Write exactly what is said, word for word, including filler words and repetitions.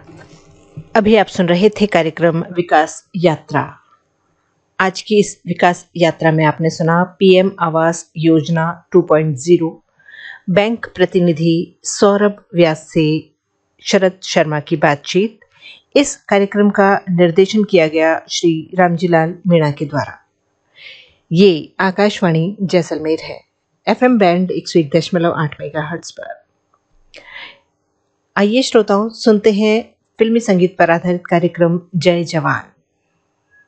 अभी आप सुन रहे थे कार्यक्रम विकास यात्रा। आज की इस विकास यात्रा में आपने सुना PM Awas Yojana two point zero, bank प्रतिनिधि सौरभ व्यास से शरद शर्मा की बातचीत। इस कार्यक्रम का निर्देशन किया गया श्री रामजीलाल मीणा के द्वारा। ये आकाशवाणी जैसलमेर है, एफएम बैंड एक सौ एक दशमलव आठ मेगाहर्ट्ज पर। आइए श्रोताओं, सुनते हैं फिल्मी संगीत पर आधारित कार्यक्रम जय जवान।